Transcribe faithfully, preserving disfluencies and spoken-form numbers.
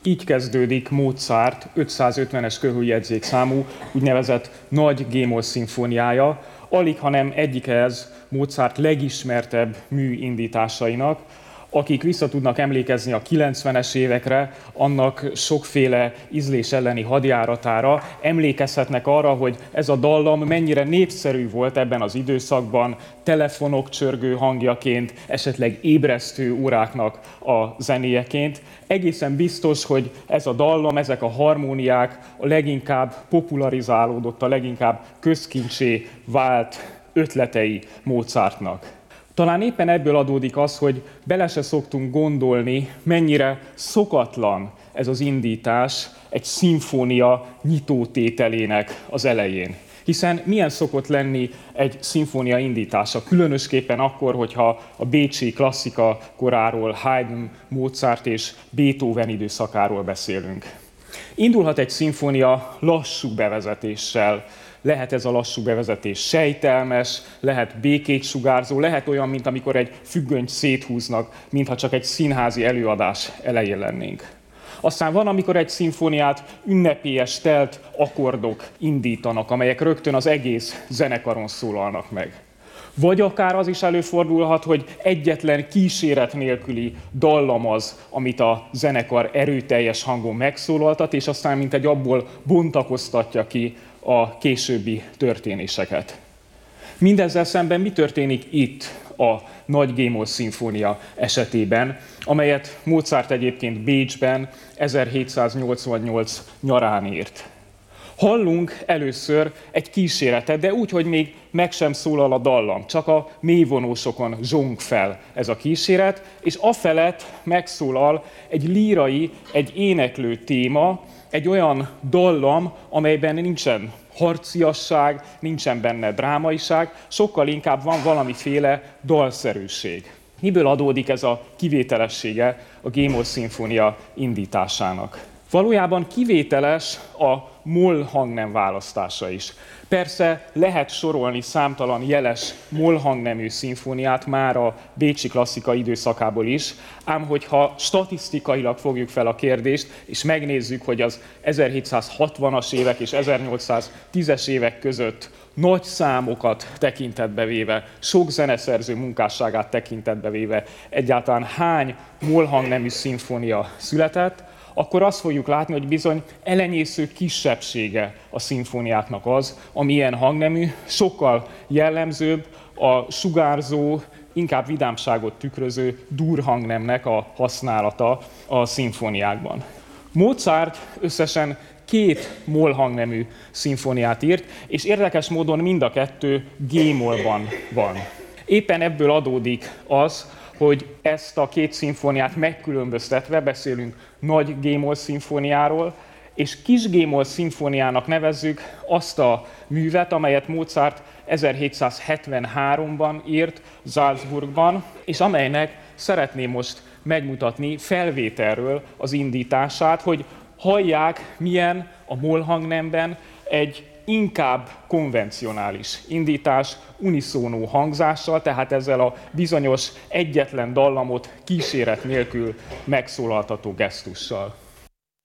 Így kezdődik Mozart ötszázötvenes körüljegyzékszámú úgynevezett nagy G-moll szimfóniája, alig hanem egyike ez Mozart legismertebb műindításainak. Akik vissza tudnak emlékezni a kilencvenes évekre, annak sokféle ízlés elleni hadjáratára, emlékezhetnek arra, hogy ez a dallam mennyire népszerű volt ebben az időszakban, telefonok csörgő hangjaként, esetleg ébresztő óráknak a zenéjeként. Egészen biztos, hogy ez a dallam, ezek a harmóniák a leginkább popularizálódott, a leginkább közkincsé vált ötletei Mozartnak. Talán éppen ebből adódik az, hogy bele se szoktunk gondolni, mennyire szokatlan ez az indítás egy szimfónia nyitótételének az elején. Hiszen milyen szokott lenni egy szimfónia indítása, különösképpen akkor, hogyha a bécsi klasszika koráról, Haydn, Mozart és Beethoven időszakáról beszélünk. Indulhat egy szimfónia lassú bevezetéssel. Lehet ez a lassú bevezetés sejtelmes, lehet békét sugárzó, lehet olyan, mint amikor egy függönyt széthúznak, mintha csak egy színházi előadás elején lennénk. Aztán van, amikor egy szimfóniát ünnepélyes, telt akkordok indítanak, amelyek rögtön az egész zenekaron szólalnak meg. Vagy akár az is előfordulhat, hogy egyetlen kíséret nélküli dallam az, amit a zenekar erőteljes hangon megszólaltat, és aztán mint egy abból bontakoztatja ki a későbbi történéseket. Mindezzel szemben mi történik itt a nagy G-moll szimfónia esetében, amelyet Mozart egyébként Bécsben ezerhétszáznyolcvannyolc nyarán írt? Hallunk először egy kíséretet, de úgy, hogy még meg sem szólal a dallam, csak a mélyvonósokon zsong fel ez a kíséret, és afelett megszólal egy lírai, egy éneklő téma, egy olyan dallam, amelyben nincsen harciasság, nincsen benne drámaiság, sokkal inkább van valamiféle dalszerűség. Miből adódik ez a kivételessége a G-moll szimfónia indításának? Valójában kivételes a moll hangnem választása is. Persze lehet sorolni számtalan jeles moll hangnemű szimfóniát már a bécsi klasszika időszakából is, ám hogyha statisztikailag fogjuk fel a kérdést, és megnézzük, hogy az ezerhétszázhatvanas évek és ezernyolcszáztízes évek között nagy számokat tekintetbe véve, sok zeneszerző munkásságát tekintetbe véve egyáltalán hány moll hangnemű szimfónia született, akkor azt fogjuk látni, hogy bizony elenyésző kisebbsége a szimfóniáknak az, ami ilyen hangnemű, sokkal jellemzőbb a sugárzó, inkább vidámságot tükröző durhangnemnek a használata a szimfóniákban. Mozart összesen két moll hangnemű szimfóniát írt, és érdekes módon mind a kettő G-mollban van. Éppen ebből adódik az, hogy ezt a két szimfóniát megkülönböztetve beszélünk nagy G-moll szimfóniáról, és kis G-moll szimfóniának nevezzük azt a művet, amelyet Mozart ezerhétszázhetvenháromban írt Salzburgban, és amelynek szeretném most megmutatni felvételről az indítását, hogy hallják, milyen a moll hangnemben egy inkább konvencionális indítás, uniszónó hangzással, tehát ezzel a bizonyos egyetlen dallamot kíséret nélkül megszólaltató gesztussal.